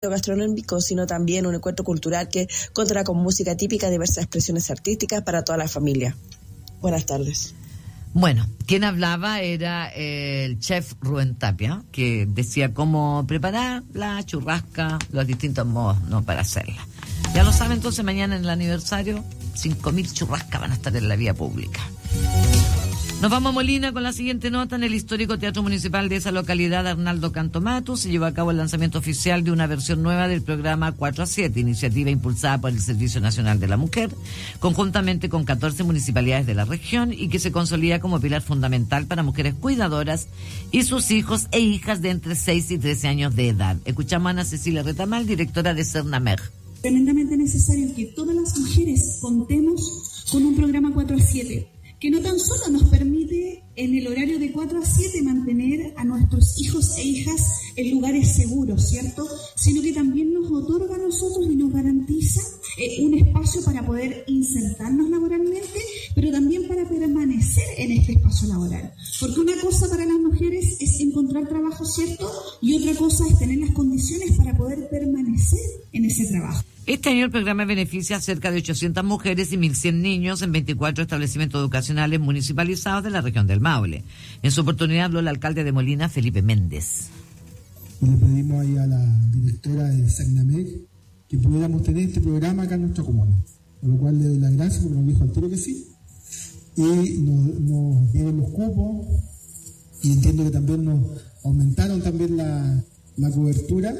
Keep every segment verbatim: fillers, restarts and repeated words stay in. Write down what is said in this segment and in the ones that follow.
gastronómico, sino también un encuentro cultural que contará con música típica y diversas expresiones artísticas para toda la familia. Buenas tardes. Bueno, quien hablaba era el chef Rubén Tapia, que decía cómo preparar la churrasca, los distintos modos, ¿no?, para hacerla. Ya lo saben, entonces mañana en el aniversario, cinco mil churrascas van a estar en la vía pública. Nos vamos a Molina con la siguiente nota. En el histórico Teatro Municipal de esa localidad, Arnaldo Cantomatu, se llevó a cabo el lanzamiento oficial de una versión nueva del programa cuatro a siete, iniciativa impulsada por el Servicio Nacional de la Mujer, conjuntamente con catorce municipalidades de la región, y que se consolida como pilar fundamental para mujeres cuidadoras y sus hijos e hijas de entre seis y trece años de edad. Escuchamos a Ana Cecilia Retamal, directora de Cernamer. Tremendamente necesario que todas las mujeres contemos con un programa cuatro a siete, que no tan solo nos permite en el horario de cuatro a siete mantener a nuestros hijos e hijas en lugares seguros, ¿cierto? Sino que también nos otorga a nosotros y nos garantiza eh, un espacio para poder insertarnos laboralmente, pero también para permanecer en este espacio laboral. Porque una cosa para las mujeres es encontrar trabajo, ¿cierto? Y otra cosa es tener las condiciones para poder permanecer en ese trabajo. Este año el programa beneficia a cerca de ochocientas mujeres y mil cien niños en veinticuatro establecimientos educacionales municipalizados de la región del Maule. En su oportunidad habló el alcalde de Molina, Felipe Méndez. Le pedimos ahí a la directora de Cernamer que pudiéramos tener este programa acá en nuestra comuna, por lo cual le doy las gracias porque nos dijo al tiro que sí, y nos, nos dieron los cupos, y entiendo que también nos aumentaron también la, la cobertura.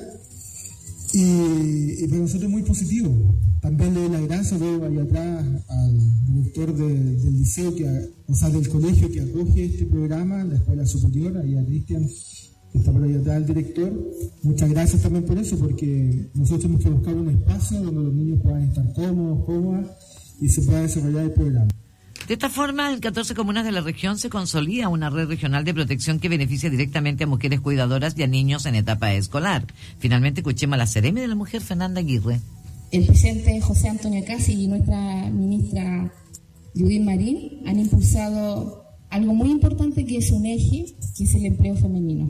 Y, y para nosotros es muy positivo. También le doy las gracias, veo ahí atrás al director de, del liceo, que, o sea, del colegio que acoge este programa, la escuela superior, ahí a Cristian, que está por ahí atrás, el director. Muchas gracias también por eso, porque nosotros tenemos que buscar un espacio donde los niños puedan estar cómodos, cómodas, y se pueda desarrollar el programa. De esta forma, en catorce comunas de la región se consolida una red regional de protección que beneficia directamente a mujeres cuidadoras y a niños en etapa escolar. Finalmente, escuchemos a la Seremi de la Mujer, Fernanda Aguirre. El presidente José Antonio Casi y nuestra ministra Judith Marín han impulsado algo muy importante, que es un eje, que es el empleo femenino.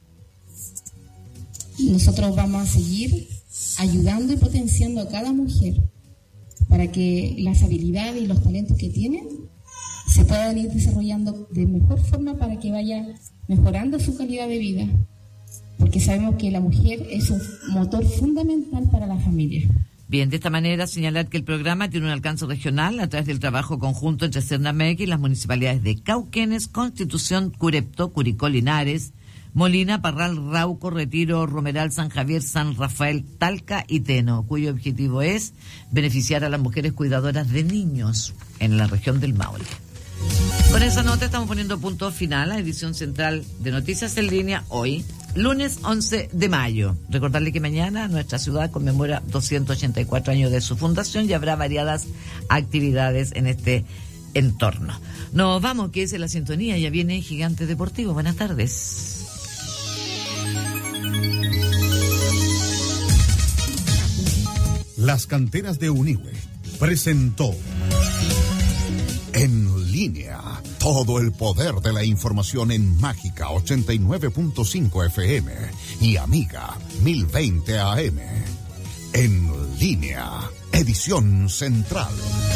Nosotros vamos a seguir ayudando y potenciando a cada mujer para que las habilidades y los talentos que tienen se puedan ir desarrollando de mejor forma para que vaya mejorando su calidad de vida, porque sabemos que la mujer es un motor fundamental para la familia. Bien, de esta manera señalar que el programa tiene un alcance regional a través del trabajo conjunto entre Cernamec y las municipalidades de Cauquenes, Constitución, Curepto, Curicó, Linares, Molina, Parral, Rauco, Retiro, Romeral, San Javier, San Rafael, Talca y Teno, cuyo objetivo es beneficiar a las mujeres cuidadoras de niños en la región del Maule. Con esa nota estamos poniendo punto final a la edición central de Noticias en Línea hoy, lunes once de mayo. Recordarle que mañana nuestra ciudad conmemora doscientos ochenta y cuatro años de su fundación y habrá variadas actividades en este entorno. Nos vamos, que es en la sintonía, ya viene Gigante Deportivo. Buenas tardes. Las canteras de Unihue presentó En Línea, todo el poder de la información en Mágica ochenta y nueve punto cinco F M y Amiga mil veinte A M. En Línea, edición central.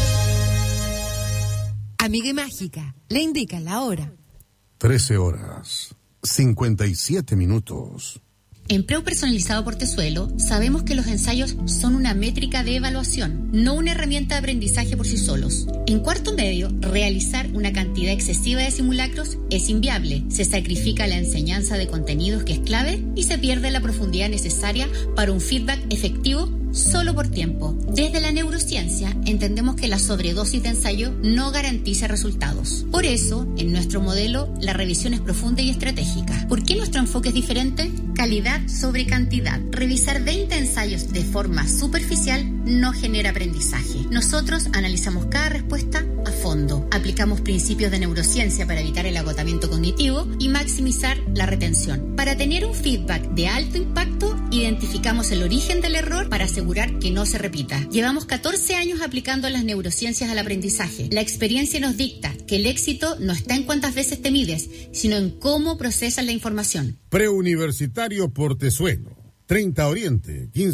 Amiga y Mágica, le indica la hora. trece horas, cincuenta y siete minutos. En Preu Personalizado Portezuelo sabemos que los ensayos son una métrica de evaluación, no una herramienta de aprendizaje por sí solos. En cuarto medio, realizar una cantidad excesiva de simulacros es inviable. Se sacrifica la enseñanza de contenidos, que es clave, y se pierde la profundidad necesaria para un feedback efectivo solo por tiempo. Desde la neurociencia entendemos que la sobredosis de ensayo no garantiza resultados. Por eso, en nuestro modelo, la revisión es profunda y estratégica. ¿Por qué nuestro enfoque es diferente? Calidad sobre cantidad. Revisar veinte ensayos de forma superficial no genera aprendizaje. Nosotros analizamos cada respuesta a fondo. Aplicamos principios de neurociencia para evitar el agotamiento cognitivo y maximizar la retención. Para tener un feedback de alto impacto, identificamos el origen del error para asegurar que no se repita. Llevamos catorce años aplicando las neurociencias al aprendizaje. La experiencia nos dicta que el éxito no está en cuántas veces te mides, sino en cómo procesas la información. Preuniversitario Portezuelo. treinta Oriente, quince